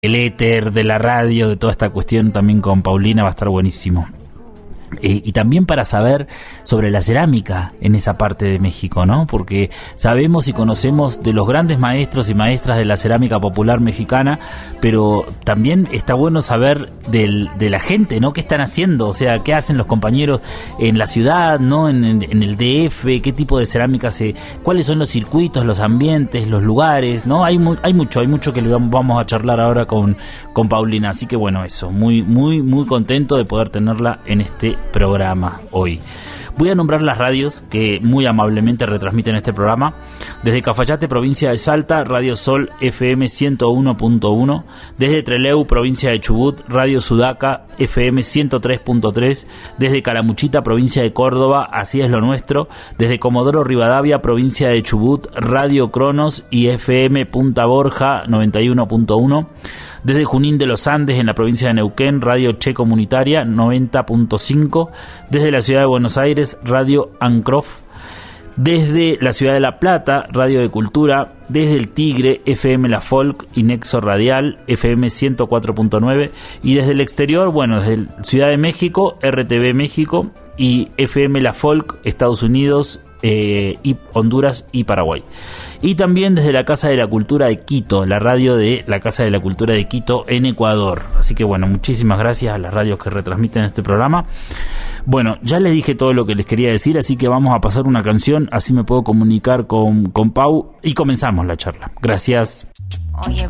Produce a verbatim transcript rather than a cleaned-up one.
el éter, de la radio, de toda esta cuestión también con Paulina, va a estar buenísimo. Eh, y también para saber sobre la cerámica en esa parte de México, ¿no? Porque sabemos y conocemos de los grandes maestros y maestras de la cerámica popular mexicana, pero también está bueno saber del, de la gente, ¿no? ¿Qué están haciendo? O sea, ¿qué hacen los compañeros en la ciudad, ¿no? En, en, en el D F, ¿qué tipo de cerámica se...? ¿Cuáles son los circuitos, los ambientes, los lugares, ¿no? Hay, mu- hay mucho, hay mucho que le vamos a charlar ahora con, con Paulina, así que bueno, eso, muy, muy, muy contento de poder tenerla en este programa hoy. Voy a nombrar las radios que muy amablemente retransmiten este programa. Desde Cafayate, provincia de Salta, Radio Sol F M ciento uno punto uno. Desde Trelew, provincia de Chubut, Radio Sudaca F M ciento tres punto tres. Desde Calamuchita, provincia de Córdoba, Así es lo nuestro. Desde Comodoro Rivadavia, provincia de Chubut, Radio Cronos y F M Punta Borja noventa y uno punto uno. Desde Junín de los Andes, en la provincia de Neuquén, Radio Che Comunitaria noventa punto cinco. Desde la ciudad de Buenos Aires, Radio Ancrof. Desde la ciudad de La Plata, Radio de Cultura. Desde el Tigre, F M La Folk y Nexo Radial, F M ciento cuatro punto nueve. Y desde el exterior, bueno, desde Ciudad de México, R T V México y F M La Folk, Estados Unidos, eh, y Honduras y Paraguay. Y también desde la Casa de la Cultura de Quito, la radio de la Casa de la Cultura de Quito en Ecuador. Así que bueno, muchísimas gracias a las radios que retransmiten este programa. Bueno, ya les dije todo lo que les quería decir, así que vamos a pasar una canción, así me puedo comunicar con, con Pau y comenzamos la charla. Gracias. Oye,